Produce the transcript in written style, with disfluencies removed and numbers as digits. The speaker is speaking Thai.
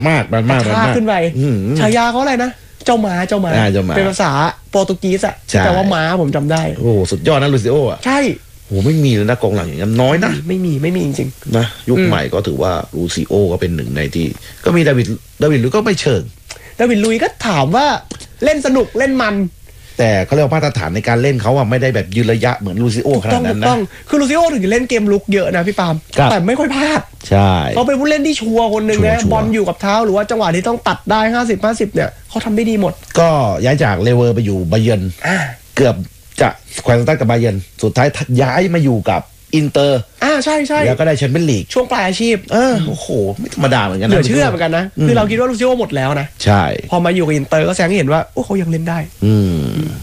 มากมันมากขึ้นไปฉายาเขาอะไรนะเจ้าม้าเป็นภาษาโปรตุเกสอะแต่ว่าม้าผมจำได้โอ้สุดยอดนะลูซิโออ่ะใช่โอ้ไม่มีเลยนะกองหลังอย่างนั้นน้อยนะไม่มีจริงๆนะยุคใหม่ก็ถือว่าลูซิโอก็เป็นหนึ่งในที่ก็มีดาวิดลุยก็ไม่เชิงดาวิดลุยก็ถามว่าเล่นสนุกเล่นมันแต่เขาเรียกว่ามาตรฐานในการเล่นเขาอะไม่ได้แบบยืนระยะเหมือนลูซิโอขนาดนั้นนะคือลูซิโอถึงจะเล่นเกมลุกเยอะนะพี่ปาล์มแต่ไม่ค่อยพลาดใช่เขาเป็นผู้เล่นที่ชัวร์คนหนึ่งนะบอลอยู่กับเท้าหรือว่าจังหวะที่ต้องตัดได้50-50เนี่ยเขาทำได้ดีหมดก็ย้ายจากเลเวอร์ไปอยู่ไบเยิร์นเกือบจะแขวนสตั๊ดกับไบเยิร์นสุดท้ายย้ายมาอยู่กับอินเตอร์ใช่แล้วก็ได้แชมเปี้ยนลีกช่วงปลายอาชีพโอ้โหไม่ธรรมดาเหมือนกันนะเหลือเชื่อเหมือนกันนะคือเราคิดว่าลูซิโอหมดแล้วนะใช่พอมาอยู่กับอินเตอร์ก็แสดงให้เห็นว่าโอ้เขายังเล่นได้